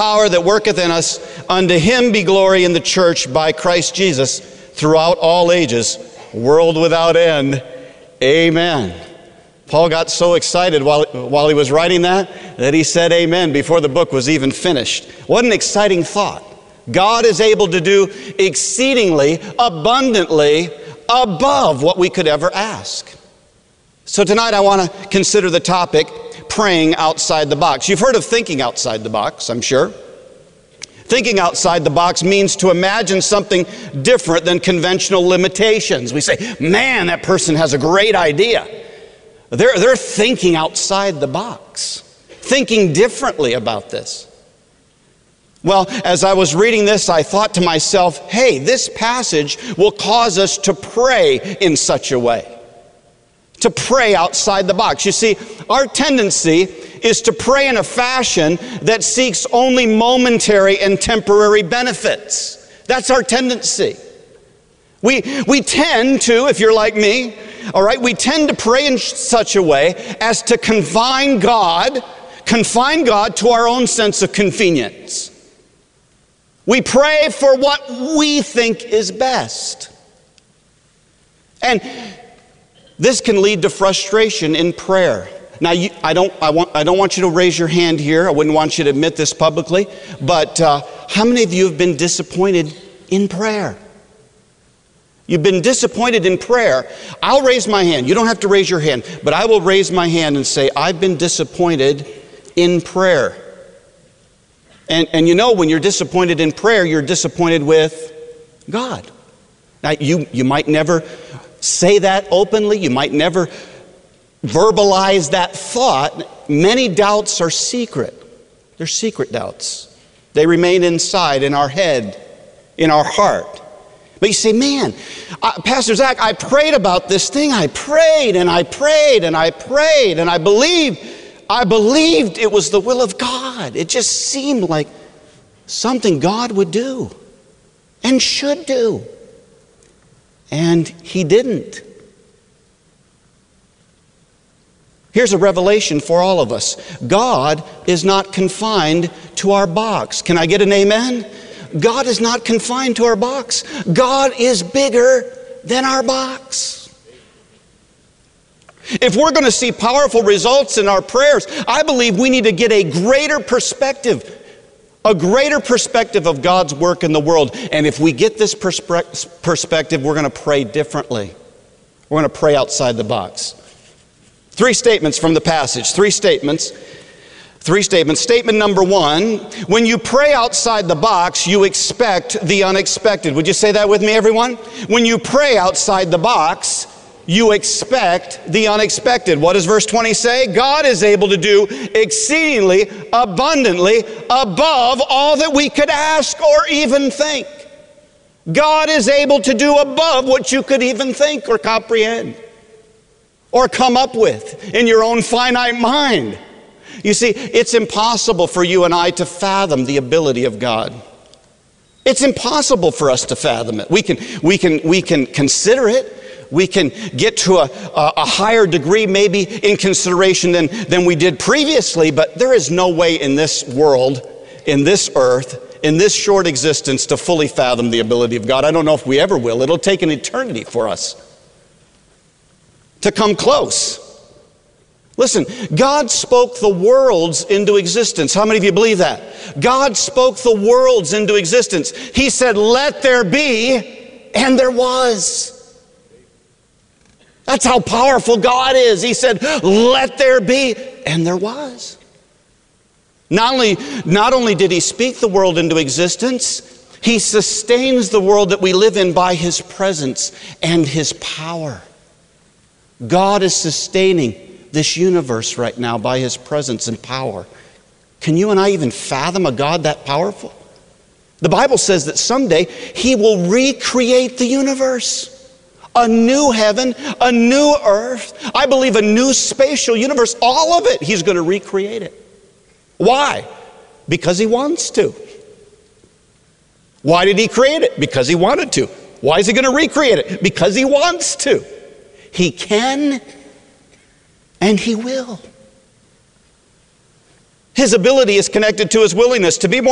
power that worketh in us, unto him be glory in the church by Christ Jesus throughout all ages, world without end. Amen. Paul got so excited while he was writing that he said amen before the book was even finished. What an exciting thought. God is able to do exceedingly, abundantly, above what we could ever ask. So tonight I want to consider the topic, praying outside the box. You've heard of thinking outside the box, I'm sure. Thinking outside the box means to imagine something different than conventional limitations. We say, man, that person has a great idea. They're thinking outside the box, thinking differently about this. Well, as I was reading this, I thought to myself, hey, this passage will cause us to pray in such a way. To pray outside the box. You see, our tendency is to pray in a fashion that seeks only momentary and temporary benefits. That's our tendency. We tend to, if you're like me, all right, we tend to pray in such a way as to confine God to our own sense of convenience. We pray for what we think is best. And this can lead to frustration in prayer. Now, I don't want you to raise your hand here. I wouldn't want you to admit this publicly. But how many of you have been disappointed in prayer? You've been disappointed in prayer. I'll raise my hand. You don't have to raise your hand. But I will raise my hand and say, I've been disappointed in prayer. And you know, when you're disappointed in prayer, you're disappointed with God. Now, you might never say that openly. You might never verbalize that thought. Many doubts are secret. They're secret doubts. They remain inside, in our head, in our heart. But you say, man, Pastor Zach, I prayed about this thing. I prayed and I prayed and I prayed and I believed it was the will of God. It just seemed like something God would do and should do. And he didn't. Here's a revelation for all of us. God is not confined to our box. Can I get an amen? God is not confined to our box. God is bigger than our box. If we're going to see powerful results in our prayers, I believe we need to get a greater perspective of God's work in the world. And if we get this perspective, we're going to pray differently. We're going to pray outside the box. 3 statements from the passage. 3 statements. Statement number 1, when you pray outside the box, you expect the unexpected. Would you say that with me, everyone? When you pray outside the box, you expect the unexpected. What does verse 20 say? God is able to do exceedingly, abundantly, above all that we could ask or even think. God is able to do above what you could even think or comprehend or come up with in your own finite mind. You see, it's impossible for you and I to fathom the ability of God. It's impossible for us to fathom it. We can consider it. We can get to a higher degree maybe in consideration than we did previously, but there is no way in this world, in this earth, in this short existence to fully fathom the ability of God. I don't know if we ever will. It'll take an eternity for us to come close. Listen, God spoke the worlds into existence. How many of you believe that? God spoke the worlds into existence. He said, let there be, and there was. That's how powerful God is. He said, let there be, and there was. Not only did he speak the world into existence, he sustains the world that we live in by his presence and his power. God is sustaining this universe right now by his presence and power. Can you and I even fathom a God that powerful? The Bible says that someday he will recreate the universe. A new heaven, a new earth, I believe a new spatial universe, all of it, he's going to recreate it. Why? Because he wants to. Why did he create it? Because he wanted to. Why is he going to recreate it? Because he wants to. He can and he will. His ability is connected to his willingness. To be more